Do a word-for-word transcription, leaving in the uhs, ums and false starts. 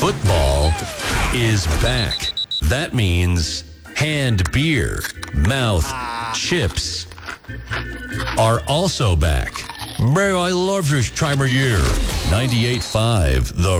Football is back. That means hand beer, mouth chips are also back. Bro, I love this time of year. ninety-eight point five, The